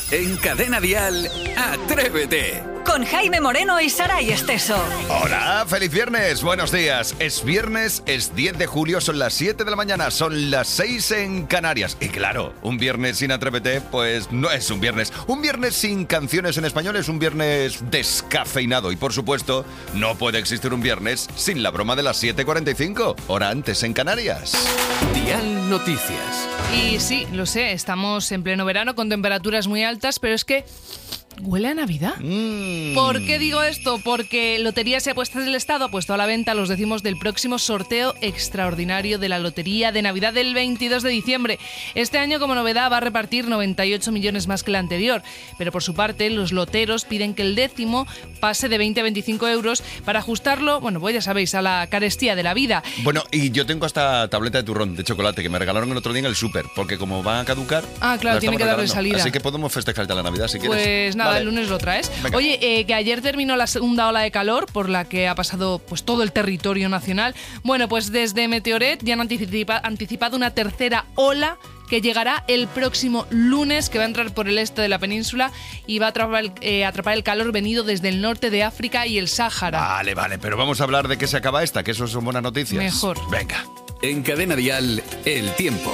En Cadena Dial, Atrévete. Con Jaime Moreno y Saray Esteso. Hola, feliz viernes, buenos días. Es viernes, es 10 de julio, son las 7 de la mañana, son las 6 en Canarias. Y claro, un viernes sin Atrévete, pues no es un viernes. Un viernes sin canciones en español es un viernes descafeinado. Y por supuesto, no puede existir un viernes sin la broma de las 7:45, hora antes en Canarias. Dial Noticias. Y sí, lo sé, estamos en pleno verano con temperaturas muy altas, pero es que ¿huele a Navidad? ¿Por qué digo esto? Porque Loterías y Apuestas del Estado ha puesto a la venta los décimos del próximo sorteo extraordinario de la Lotería de Navidad del 22 de diciembre. Este año, como novedad, va a repartir 98 millones más que el anterior. Pero por su parte, los loteros piden que el décimo pase de 20 a 25 euros para ajustarlo, bueno, pues ya sabéis, a la carestía de la vida. Bueno, y yo tengo esta tableta de turrón de chocolate que me regalaron el otro día en el súper, porque como van a caducar... Ah, claro, la tiene estamos que darle regalando. salida. Así que podemos festejar ya la Navidad si quieres. Pues nada, Vale. el lunes lo traes. Venga. Oye, que ayer terminó la segunda ola de calor por la que ha pasado pues todo el territorio nacional. Bueno, pues desde Meteoret ya han anticipado una tercera ola que llegará el próximo lunes, que va a entrar por el este de la península y va a atrapar el calor venido desde el norte de África y el Sáhara. Vale, pero vamos a hablar de qué se acaba esta, que eso son buenas noticias. Mejor. Venga. En Cadena Dial, el tiempo.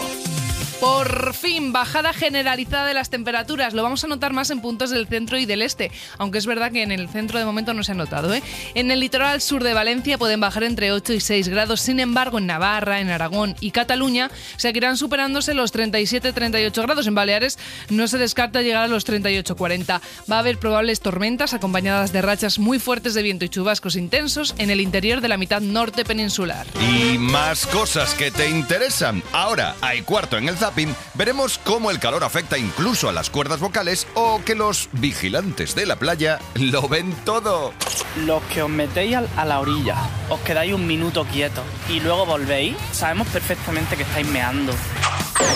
Por fin, bajada generalizada de las temperaturas. Lo vamos a notar más en puntos del centro y del este, aunque es verdad que en el centro de momento no se ha notado, ¿eh? En el litoral sur de Valencia pueden bajar entre 8 y 6 grados. Sin embargo, en Navarra, en Aragón y Cataluña seguirán superándose los 37-38 grados. En Baleares no se descarta llegar a los 38-40. Va a haber probables tormentas acompañadas de rachas muy fuertes de viento y chubascos intensos en el interior de la mitad norte peninsular. Y más cosas que te interesan. Ahora, hay cuarto en el Zapping, veremos cómo el calor afecta incluso a las cuerdas vocales o que los vigilantes de la playa lo ven todo. Los que os metéis a la orilla, os quedáis un minuto quietos y luego volvéis, sabemos perfectamente que estáis meando.